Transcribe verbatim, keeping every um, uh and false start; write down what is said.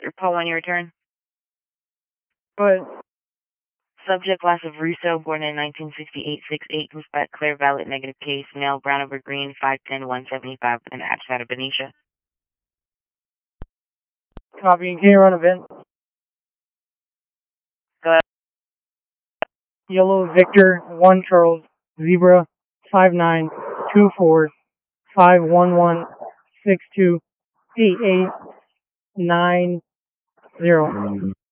Paul, on your return. But subject last of Russo, born in nineteen sixty-eight, six eight, suspect clear, valid, negative case, male, brown over green, five ten, one seventy-five, with an abscess out of Benicia. Copy. Can you run event? Go ahead. Yellow Victor, one Charles, Zebra, five nine, two four, five one one, six two, eight eight, nine zero.